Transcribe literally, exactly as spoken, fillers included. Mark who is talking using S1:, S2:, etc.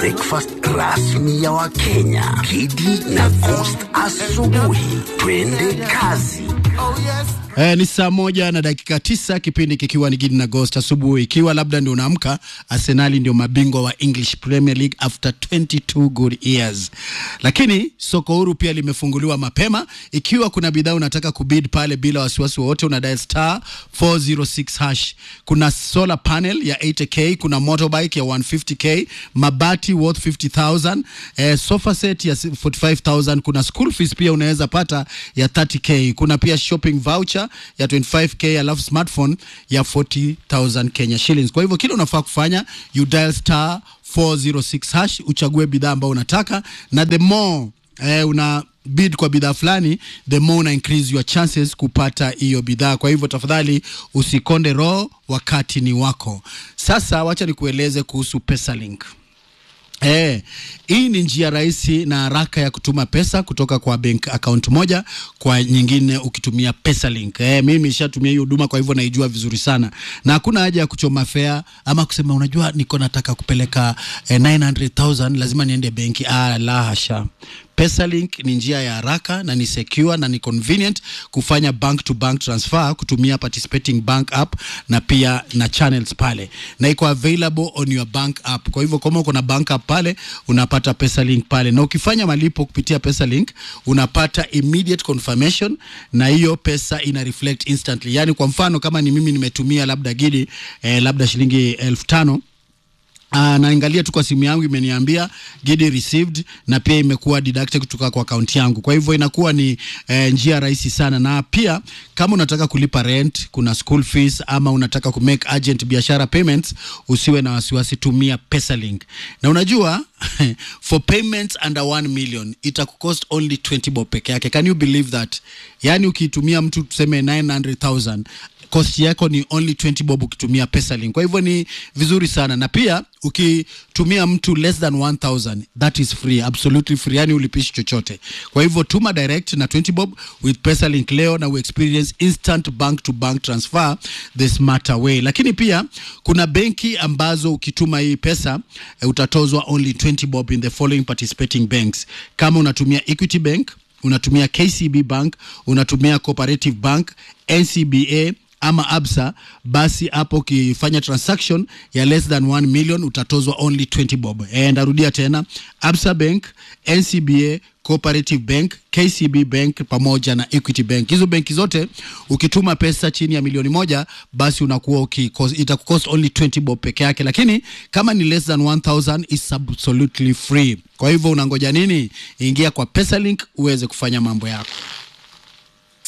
S1: breakfast rasmi ya Wakenya. Kidi na Coast asubuhi. Twende kazi.
S2: Oh yes.
S3: Eh, ni saa moja na dakika tisa, kipindi kikiwa ni Gidi na Ghost asubuhi. Ikiwa labda ndio unaamka, Arsenal ndio mabingwa wa English Premier League after twenty-two good years. Lakini soko huru pia limefunguliwa mapema. Ikiwa kuna bidhaa unataka kubid pale bila wasiwasi wote, una dial star four oh six hash. Kuna solar panel ya eighty K, kuna motorbike ya one hundred fifty K, mabati worth fifty thousand, eh, sofa set ya forty-five thousand, kuna school fees pia unaweza pata ya thirty K, kuna pia shopping voucher ya twenty-five K, alafu smartphone ya forty thousand Kenya shillings. Kwa hivyo kile unafaa kufanya, you dial star four oh six hash, uchague bidhaa ambayo unataka, na the more eh, una bid kwa bidhaa fulani, the more una increase your chances kupata hiyo bidhaa. Kwa hivyo tafadhali usikonde roho, wakati ni wako. Sasa wacha nikueleze kuhusu PesaLink. Eh, hii ni njia rahisi na haraka ya kutuma pesa kutoka kwa bank account moja kwa nyingine ukitumia PesaLink. Eh, mimi nishatumia hiyo huduma, kwa hivyo naijua vizuri sana. Na hakuna haja ya kuchoma fare ama kusema unajua niko nataka kupeleka eh, nine hundred thousand lazima niende benki. Ah, la hasha. PesaLink ni njia ya haraka na ni secure na ni convenient kufanya bank to bank transfer kutumia participating bank app na pia na channels pale, na iko available on your bank app. Kwa hivyo kama uko na bank app pale, unapata PesaLink pale, na ukifanya malipo kupitia PesaLink unapata immediate confirmation na hiyo pesa ina reflect instantly. Yani kwa mfano kama ni mimi nimetumia labda Gidi eh, labda shilingi elfu tano, Uh, naangalia tu kwa simu yangu imeniambia Gidi received, na pia imekuwa deducted kutoka kwa account yangu. Kwa hivyo inakuwa ni eh, njia rahisi sana. Na pia kama unataka kulipa rent, kuna school fees, ama unataka ku make urgent biashara payments, usiwe na wasiwasi, tumia PesaLink. Na unajua for payments under one million itakucost only twenty bob peke yake. Can you believe that? Yani ukitumia mtu tuseme nine hundred thousand, cost yako ni only twenty bob ukitumia PesaLink. Kwa hivyo ni vizuri sana. Na pia ukitumia mtu less than one thousand, that is free, absolutely free, yani ulipishi chochote. Kwa hivyo tuma direct na twenty bob with PesaLink leo na we experience instant bank to bank transfer the smarter way. Lakini pia kuna benki ambazo ukituma hii pesa eh, utatozwa only twenty bob in the following participating banks. Kama unatumia Equity Bank, unatumia K C B Bank, unatumia Cooperative Bank, N C B A ama Absa, basi hapo ukifanya transaction ya less than one million utatozwa only twenty bob. And arudia tena, Absa Bank, N C B A, Cooperative Bank, K C B Bank pamoja na Equity Bank. Hizo benki zote ukituma pesa chini ya milioni moja, basi unakuwa ukikost, itakukost only twenty bob peke yake. Lakini kama ni less than one thousand is absolutely free. Kwa hivyo unangoja nini? Ingia kwa PesaLink uweze kufanya mambo yako.